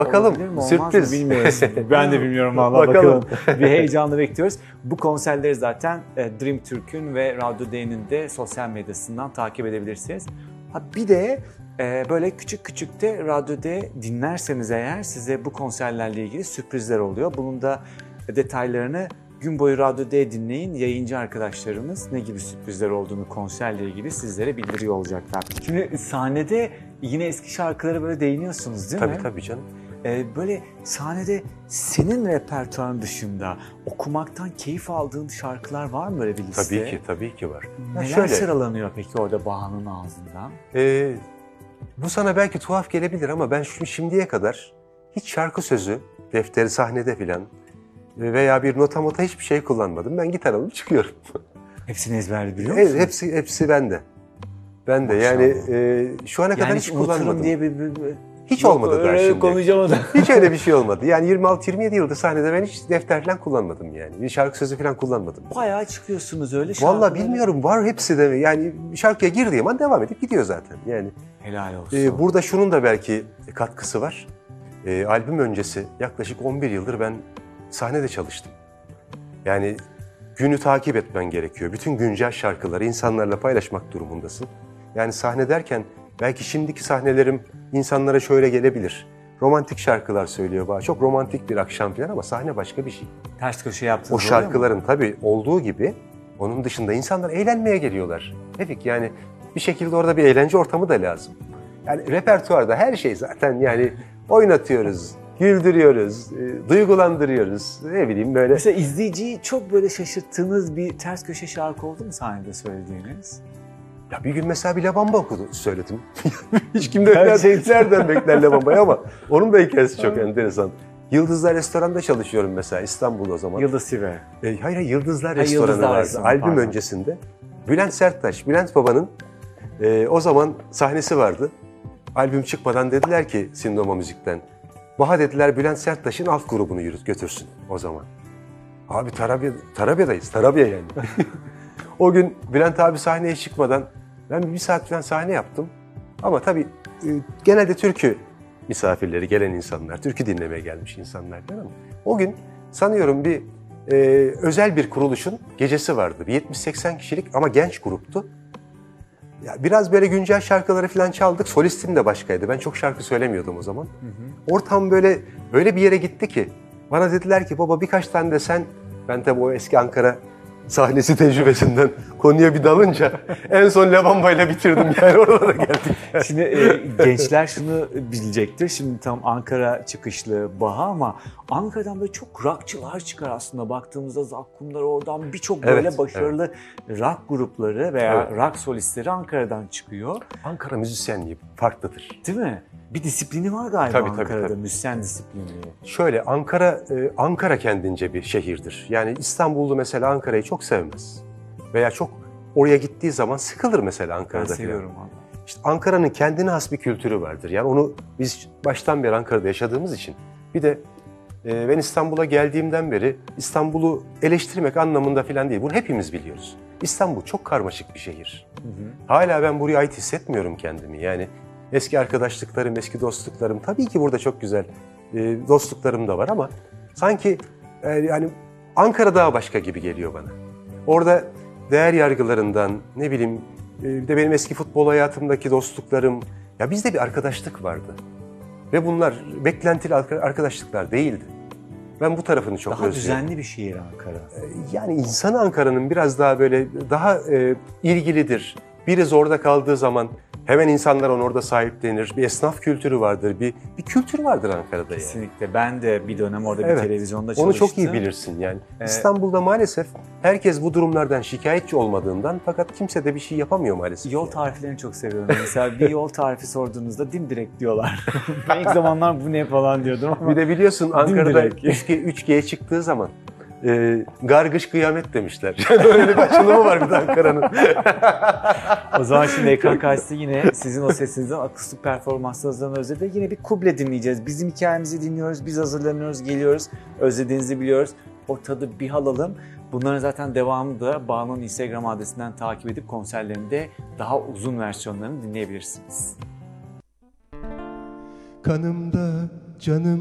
Bakalım, olabilir mi, olmaz sürpriz. mı bilmiyoruz. Ben de bilmiyorum vallahi, bakalım. Bir heyecanla bekliyoruz. Bu konserleri zaten Dream Türk'ün ve Radyo D'nin de sosyal medyasından takip edebilirsiniz. Ha bir de böyle küçük küçük de Radyo D dinlerseniz eğer size bu konserlerle ilgili sürprizler oluyor. Bunun da detaylarını gün boyu Radyo D dinleyin. Yayıncı arkadaşlarımız ne gibi sürprizler olduğunu konserle ilgili sizlere bildiriyor olacaklar. Şimdi sahnede yine eski şarkılara böyle değiniyorsunuz değil mi? Tabii canım. Böyle sahnede senin repertuarın dışında okumaktan keyif aldığın şarkılar var mı böyle bir liste? Tabii ki var. Neler sıralanıyor peki orada Baha'nın ağzından? Bu sana belki tuhaf gelebilir ama ben şimdiye kadar hiç şarkı sözü, defteri sahnede filan veya bir nota hiçbir şey kullanmadım. Ben gitar alıp çıkıyorum. Hepsini ezberli biliyor musun? Evet, hepsi bende. Ben de yani şu ana kadar yani hiç kullanmadım. Diye hiç olmadı daha şimdi. Konuşamadım. Hiç öyle bir şey olmadı. Yani 26-27 yıldır sahnede ben hiç defter falan kullanmadım yani. Bir şarkı sözü falan kullanmadım. Bayağı çıkıyorsunuz öyle şarkıları. Vallahi bilmiyorum, var hepsi de. Yani şarkıya girdiğim an devam edip gidiyor zaten. Yani helal olsun. Burada şunun da belki katkısı var. Albüm öncesi yaklaşık 11 yıldır ben sahnede çalıştım. Yani günü takip etmen gerekiyor. Bütün güncel şarkıları insanlarla paylaşmak durumundasın. Yani sahne derken belki şimdiki sahnelerim insanlara şöyle gelebilir. Romantik şarkılar söylüyor bana. Çok romantik bir akşam falan ama sahne başka bir şey. Ters köşe yaptınız. O şarkıların tabii olduğu gibi onun dışında insanlar eğlenmeye geliyorlar. Tevfik, yani bir şekilde orada bir eğlence ortamı da lazım. Yani repertuarda her şey zaten, yani oynatıyoruz, güldürüyoruz, duygulandırıyoruz, ne bileyim böyle. Mesela izleyiciyi çok böyle şaşırttığınız bir ters köşe şarkı oldu mu sahnede söylediğiniz? Ya bir gün mesela bir La Bamba söyledim. Hiç kim de nereden bekler La Bamba'yı ama onun da hikayesi çok enteresan. Yıldızlar Restoran'da çalışıyorum mesela, İstanbul'da o zaman. Yıldız Sive. Hayır, Yıldızlar Restoranı vardı albüm öncesinde. Bülent Serttaş, Bülent Baba'nın o zaman sahnesi vardı. Albüm çıkmadan dediler ki Sindoma Müzik'ten, Baha dediler Bülent Serttaş'ın alt grubunu götürsün o zaman. Abi Tarabya'dayız, Tarabya yani. O gün Bülent abi sahneye çıkmadan ben bir saat falan sahne yaptım. Ama tabii genelde türkü misafirleri, gelen insanlar, türkü dinlemeye gelmiş insanlar falan ama o gün sanıyorum bir özel bir kuruluşun gecesi vardı. Bir 70-80 kişilik ama genç gruptu. Ya biraz böyle güncel şarkıları falan çaldık. Solistim de başkaydı. Ben çok şarkı söylemiyordum o zaman. Ortam böyle bir yere gitti ki bana dediler ki baba birkaç tane de sen, ben tabii o eski Ankara sahnesi tecrübesinden konuya bir dalınca en son La Bamba'yla bitirdim yani, oralara geldik. Şimdi gençler şunu bilecektir. Şimdi tam Ankara çıkışlı Baha ama Ankara'dan böyle çok rockçılar çıkar aslında. Baktığımızda Zakkumlar, oradan birçok böyle başarılı rock grupları veya rock solistleri Ankara'dan çıkıyor. Ankara müzisyenliği farklıdır. Değil mi? Bir disiplini var galiba Ankara'da, müzisyen disiplini. Şöyle, Ankara kendince bir şehirdir. Yani İstanbullu mesela Ankara'yı çok sevmez. Veya çok oraya gittiği zaman sıkılır mesela Ankara'da. Ben seviyorum valla. İşte Ankara'nın kendine has bir kültürü vardır. Yani onu biz baştan beri Ankara'da yaşadığımız için. Bir de ben İstanbul'a geldiğimden beri İstanbul'u eleştirmek anlamında falan değil. Bunu hepimiz biliyoruz. İstanbul çok karmaşık bir şehir. Hala ben buraya ait hissetmiyorum kendimi. Yani eski arkadaşlıklarım, eski dostluklarım, tabii ki burada çok güzel dostluklarım da var ama sanki yani Ankara daha başka gibi geliyor bana. Orada değer yargılarından, ne bileyim, bir de benim eski futbol hayatımdaki dostluklarım, ya bizde bir arkadaşlık vardı. Ve bunlar beklentili arkadaşlıklar değildi. Ben bu tarafını çok özlüyorum. Daha düzenli bir şehir Ankara. Yani insanı Ankara'nın biraz daha böyle daha ilgilidir. Biri zorda kaldığı zaman hemen insanlar onu orada sahiplenir. Bir esnaf kültürü vardır, bir kültür vardır Ankara'da. Kesinlikle. Yani. Ben de bir dönem orada bir televizyonda çalıştım. Onu çok iyi bilirsin yani. İstanbul'da maalesef herkes bu durumlardan şikayetçi olmadığından, fakat kimse de bir şey yapamıyor maalesef. Yol tariflerini çok seviyorum. Mesela bir yol tarifi sorduğunuzda dimdirek diyorlar. Ben ilk zamanlar bu ne falan diyordum ama. Bir de biliyorsun Ankara'da 3G'ye çıktığı zaman gargış kıyamet demişler. Yani öyle bir açılımı var bir de Ankara'nın. O zaman şimdi ekran karşısında yine sizin o sesinizden, akustik performanslarınızdan özledi. Yine bir kuble dinleyeceğiz. Bizim hikayemizi dinliyoruz, biz hazırlanıyoruz, geliyoruz. Özlediğinizi biliyoruz. O tadı bir alalım. Bunların zaten devamı da Baha'nın Instagram adresinden takip edip konserlerinde daha uzun versiyonlarını dinleyebilirsiniz. kanımda canım